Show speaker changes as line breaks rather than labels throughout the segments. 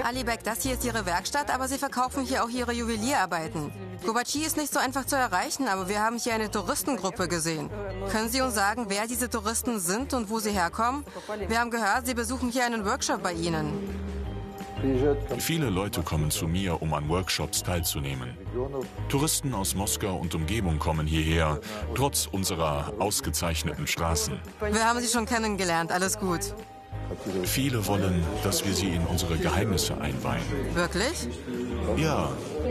Alibek, das hier ist Ihre Werkstatt, aber Sie verkaufen hier auch Ihre Juwelierarbeiten. Kubachi ist nicht so einfach zu erreichen, aber wir haben hier eine Touristengruppe gesehen. Können Sie uns sagen, wer diese Touristen sind und wo sie herkommen? Wir haben gehört, Sie besuchen hier einen Workshop bei Ihnen.
Viele Leute kommen zu mir, um an Workshops teilzunehmen. Touristen aus Moskau und Umgebung kommen hierher, trotz unserer ausgezeichneten Straßen.
Wir haben Sie schon kennengelernt, alles gut.
Viele wollen, dass wir sie in unsere Geheimnisse einweihen.
Wirklich?
Ja.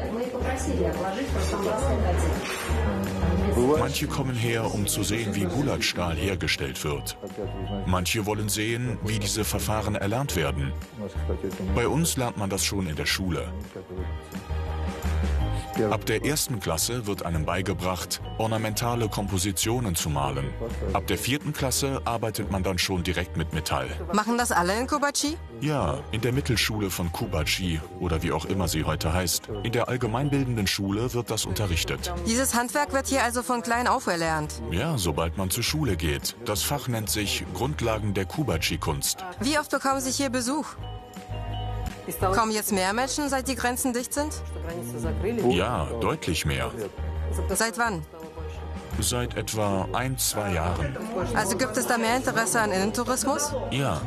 Manche kommen her, um zu sehen, wie Bulatstahl hergestellt wird. Manche wollen sehen, wie diese Verfahren erlernt werden. Bei uns lernt man das schon in der Schule. Ab der 1. Klasse wird einem beigebracht, ornamentale Kompositionen zu malen. Ab der 4. Klasse arbeitet man dann schon direkt mit Metall.
Machen das alle in Kubachi?
Ja, in der Mittelschule von Kubachi oder wie auch immer sie heute heißt. In der allgemeinbildenden Schule wird das unterrichtet.
Dieses Handwerk wird hier also von klein auf erlernt?
Ja, sobald man zur Schule geht. Das Fach nennt sich Grundlagen der Kubachi-Kunst.
Wie oft bekommen Sie hier Besuch? Kommen jetzt mehr Menschen, seit die Grenzen dicht sind?
Ja, deutlich mehr.
Seit wann?
Seit etwa 1-2 Jahren.
Also gibt es da mehr Interesse an Innentourismus?
Ja.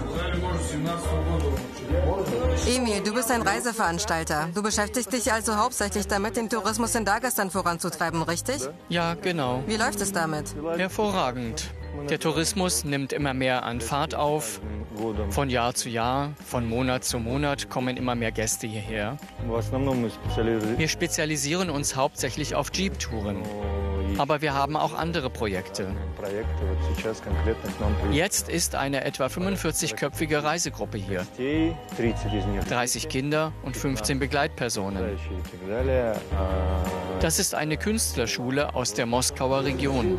Emil, du bist ein Reiseveranstalter. Du beschäftigst dich also hauptsächlich damit, den Tourismus in Dagestan voranzutreiben, richtig?
Ja, genau.
Wie läuft es damit?
Hervorragend. Der Tourismus nimmt immer mehr an Fahrt auf. Von Jahr zu Jahr, von Monat zu Monat kommen immer mehr Gäste hierher. Wir spezialisieren uns hauptsächlich auf Jeep-Touren. Aber wir haben auch andere Projekte. Jetzt ist eine etwa 45-köpfige Reisegruppe hier. 30 Kinder und 15 Begleitpersonen. Das ist eine Künstlerschule aus der Moskauer Region.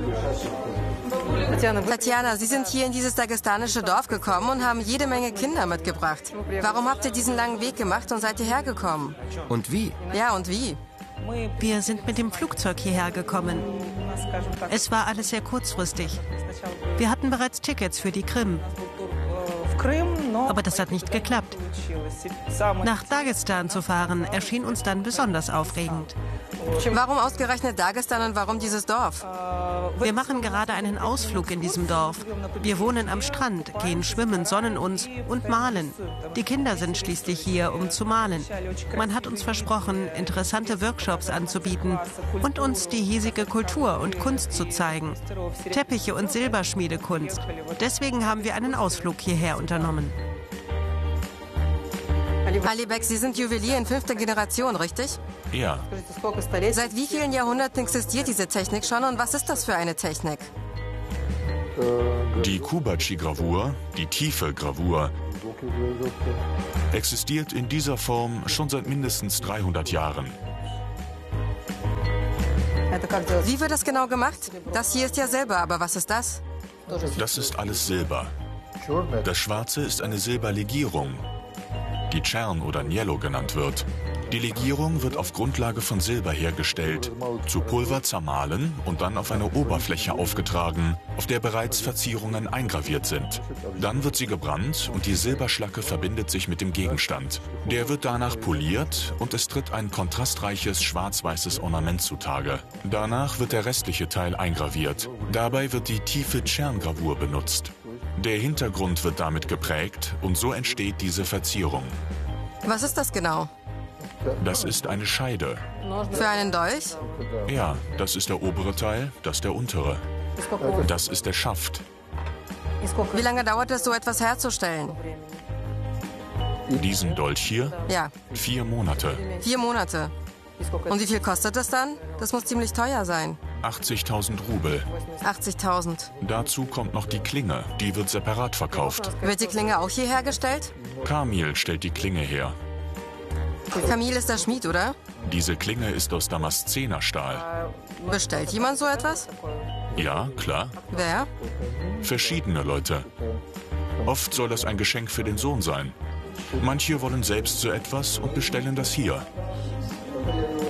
Tatjana, Sie sind hier in dieses dagestanische Dorf gekommen und haben jede Menge Kinder mitgebracht. Warum habt ihr diesen langen Weg gemacht und seid hierher gekommen?
Und wie?
Ja, und wie?
Wir sind mit dem Flugzeug hierher gekommen. Es war alles sehr kurzfristig. Wir hatten bereits Tickets für die Krim. Aber das hat nicht geklappt. Nach Dagestan zu fahren, erschien uns dann besonders aufregend.
Warum ausgerechnet Dagestan und warum dieses Dorf?
Wir machen gerade einen Ausflug in diesem Dorf. Wir wohnen am Strand, gehen schwimmen, sonnen uns und malen. Die Kinder sind schließlich hier, um zu malen. Man hat uns versprochen, interessante Workshops anzubieten und uns die hiesige Kultur und Kunst zu zeigen. Teppiche und Silberschmiedekunst. Deswegen haben wir einen Ausflug hierher unternommen.
Alibek, Sie sind Juwelier in 5. Generation, richtig?
Ja.
Seit wie vielen Jahrhunderten existiert diese Technik schon und was ist das für eine Technik?
Die Kubachi-Gravur, die tiefe Gravur, existiert in dieser Form schon seit mindestens 300 Jahren.
Wie wird das genau gemacht? Das hier ist ja Silber, aber was ist das?
Das ist alles Silber. Das Schwarze ist eine Silberlegierung, die Czern oder Niello genannt wird. Die Legierung wird auf Grundlage von Silber hergestellt, zu Pulver zermahlen und dann auf eine Oberfläche aufgetragen, auf der bereits Verzierungen eingraviert sind. Dann wird sie gebrannt und die Silberschlacke verbindet sich mit dem Gegenstand. Der wird danach poliert und es tritt ein kontrastreiches schwarz-weißes Ornament zutage. Danach wird der restliche Teil eingraviert. Dabei wird die tiefe Czerngravur benutzt. Der Hintergrund wird damit geprägt und so entsteht diese Verzierung.
Was ist das genau?
Das ist eine Scheide.
Für einen Dolch?
Ja, das ist der obere Teil, das der untere. Das ist der Schaft.
Wie lange dauert es, so etwas herzustellen?
Diesen Dolch hier?
Ja.
4 Monate.
4 Monate. Und wie viel kostet das dann? Das muss ziemlich teuer sein.
80.000 Rubel.
80.000.
Dazu kommt noch die Klinge, die wird separat verkauft.
Wird die Klinge auch hier hergestellt?
Kamil stellt die Klinge her.
Kamil ist der Schmied, oder?
Diese Klinge ist aus Damaszenerstahl.
Bestellt jemand so etwas?
Ja, klar.
Wer?
Verschiedene Leute. Oft soll das ein Geschenk für den Sohn sein. Manche wollen selbst so etwas und bestellen das hier.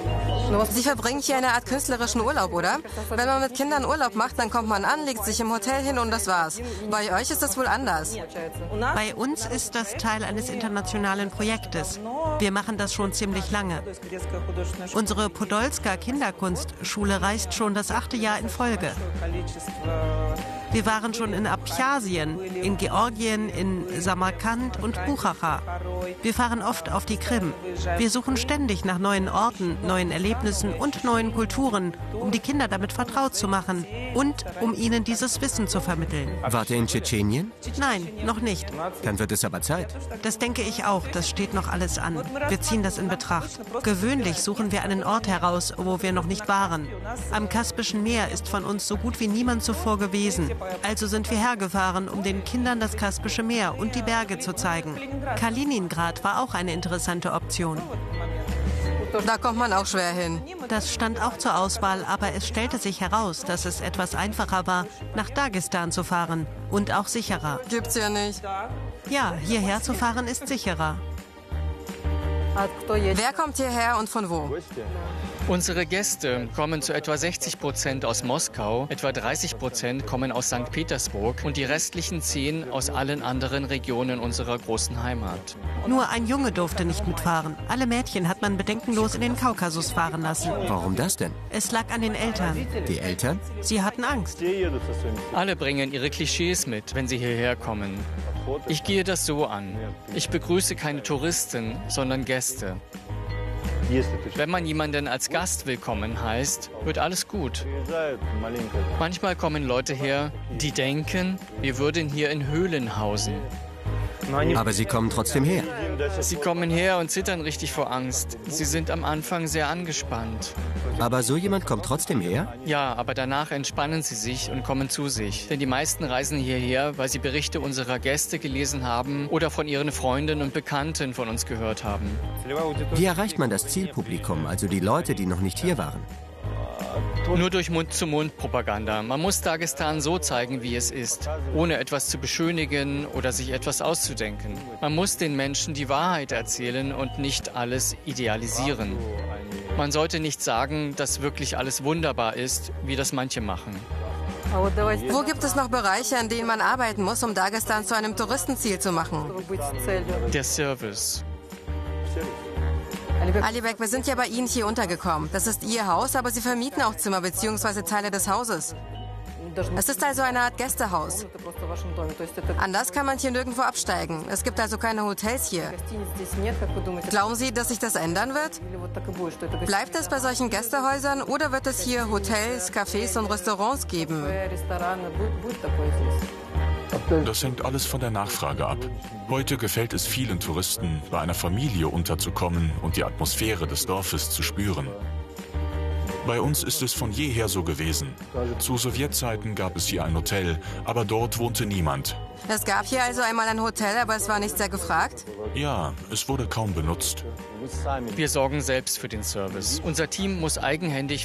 Sie verbringen hier eine Art künstlerischen Urlaub, oder? Wenn man mit Kindern Urlaub macht, dann kommt man an, legt sich im Hotel hin und das war's. Bei euch ist das wohl anders.
Bei uns ist das Teil eines internationalen Projektes. Wir machen das schon ziemlich lange. Unsere Podolska Kinderkunstschule reist schon das 8. Jahr in Folge. Wir waren schon in Abchasien, in Georgien, in Samarkand und Buchacha. Wir fahren oft auf die Krim. Wir suchen ständig nach neuen Orten, neuen Erlebnissen und neuen Kulturen, um die Kinder damit vertraut zu machen und um ihnen dieses Wissen zu vermitteln.
Wart ihr in Tschetschenien?
Nein, noch nicht.
Dann wird es aber Zeit.
Das denke ich auch. Das steht noch alles an. Wir ziehen das in Betracht. Gewöhnlich suchen wir einen Ort heraus, wo wir noch nicht waren. Am Kaspischen Meer ist von uns so gut wie niemand zuvor gewesen. Also sind wir hergefahren, um den Kindern das Kaspische Meer und die Berge zu zeigen. Kaliningrad war auch eine interessante Option.
Da kommt man auch schwer hin.
Das stand auch zur Auswahl, aber es stellte sich heraus, dass es etwas einfacher war, nach Dagestan zu fahren und auch sicherer.
Gibt's ja nicht.
Ja, hierher zu fahren ist sicherer.
Wer kommt hierher und von wo?
Unsere Gäste kommen zu etwa 60% aus Moskau, etwa 30% kommen aus St. Petersburg und die restlichen 10 aus allen anderen Regionen unserer großen Heimat.
Nur ein Junge durfte nicht mitfahren. Alle Mädchen hat man bedenkenlos in den Kaukasus fahren lassen.
Warum das denn?
Es lag an den Eltern.
Die Eltern?
Sie hatten Angst.
Alle bringen ihre Klischees mit, wenn sie hierher kommen. Ich gehe das so an. Ich begrüße keine Touristen, sondern Gäste. Wenn man jemanden als Gast willkommen heißt, wird alles gut. Manchmal kommen Leute her, die denken, wir würden hier in Höhlen hausen.
Aber sie kommen trotzdem her.
Sie kommen her und zittern richtig vor Angst. Sie sind am Anfang sehr angespannt.
Aber so jemand kommt trotzdem her?
Ja, aber danach entspannen sie sich und kommen zu sich. Denn die meisten reisen hierher, weil sie Berichte unserer Gäste gelesen haben oder von ihren Freunden und Bekannten von uns gehört haben.
Wie erreicht man das Zielpublikum, also die Leute, die noch nicht hier waren?
Nur durch Mund-zu-Mund-Propaganda. Man muss Dagestan so zeigen, wie es ist, ohne etwas zu beschönigen oder sich etwas auszudenken. Man muss den Menschen die Wahrheit erzählen und nicht alles idealisieren. Man sollte nicht sagen, dass wirklich alles wunderbar ist, wie das manche machen.
Wo gibt es noch Bereiche, an denen man arbeiten muss, um Dagestan zu einem Touristenziel zu machen?
Der Service.
Alibek, wir sind ja bei Ihnen hier untergekommen. Das ist Ihr Haus, aber Sie vermieten auch Zimmer bzw. Teile des Hauses. Es ist also eine Art Gästehaus. Anders kann man hier nirgendwo absteigen. Es gibt also keine Hotels hier. Glauben Sie, dass sich das ändern wird? Bleibt es bei solchen Gästehäusern oder wird es hier Hotels, Cafés und Restaurants geben?
Das hängt alles von der Nachfrage ab. Heute gefällt es vielen Touristen, bei einer Familie unterzukommen und die Atmosphäre des Dorfes zu spüren. Bei uns ist es von jeher so gewesen. Zu Sowjetzeiten gab es hier ein Hotel, aber dort wohnte niemand.
Es gab hier also einmal ein Hotel, aber es war nicht sehr gefragt?
Ja, es wurde kaum benutzt.
Wir sorgen selbst für den Service. Unser Team muss eigenhändig